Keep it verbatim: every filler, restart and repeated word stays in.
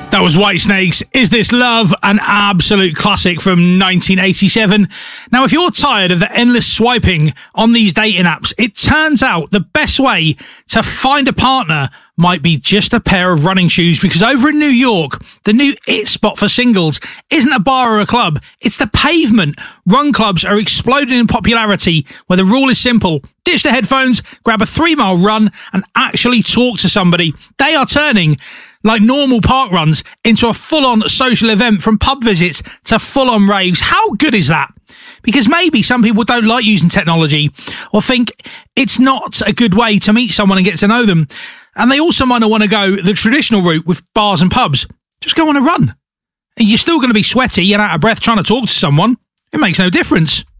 That was Whitesnakes. Is This Love? An absolute classic from nineteen eighty-seven. Now, if you're tired of the endless swiping on these dating apps, it turns out the best way to find a partner might be just a pair of running shoes, because over in New York, the new it spot for singles isn't a bar or a club, it's the pavement. Run clubs are exploding in popularity, where the rule is simple: ditch the headphones, grab a three mile run and actually talk to somebody. They are turning like normal park runs into a full-on social event, from pub visits to full-on raves. How good is that? Because maybe some people don't like using technology, or think it's not a good way to meet someone and get to know them. And they also might not want to go the traditional route with bars and pubs. Just go on a run. And you're still going to be sweaty and out of breath trying to talk to someone. It makes no difference.